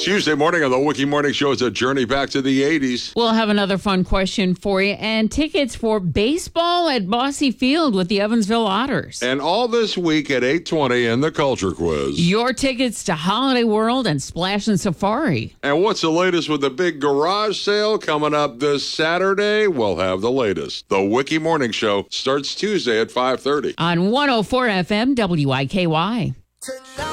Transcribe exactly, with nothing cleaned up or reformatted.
Tuesday morning on the Wiki Morning Show is a journey back to the eighties. We'll have another fun question for you and tickets for baseball at Bosse Field with the Evansville Otters. And all this week at eight twenty in the Culture Quiz. Your tickets to Holiday World and Splash and Safari. And what's the latest with the big garage sale coming up this Saturday? We'll have the latest. The Wiki Morning Show starts Tuesday at five thirty. On one oh four F M W I K Y. Tonight.